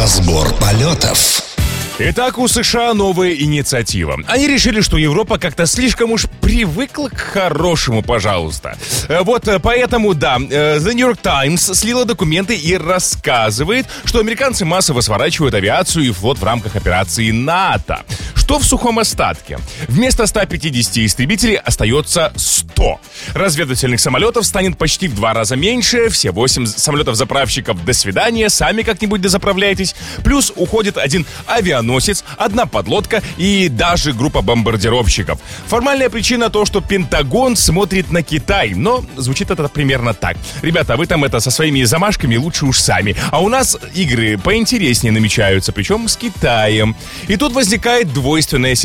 Разбор полетов. Итак, у США новая инициатива. Они решили, что Европа как-то слишком уж привыкла к хорошему, пожалуйста. Вот поэтому, да, The New York Times слила документы и рассказывает, что американцы массово сворачивают авиацию и флот в рамках операции НАТО. Что в сухом остатке? Вместо 150 истребителей остается 100. Разведывательных самолетов станет почти в 2 раза меньше. Все 8 самолетов-заправщиков до свидания, сами как-нибудь дозаправляйтесь. Плюс уходит 1 авианосец, 1 подлодка и даже группа бомбардировщиков. Формальная причина то, что Пентагон смотрит на Китай, но звучит это примерно так. Ребята, а вы там со своими замашками лучше уж сами. А у нас игры поинтереснее намечаются, причем с Китаем. И тут возникает двойственная ситуация.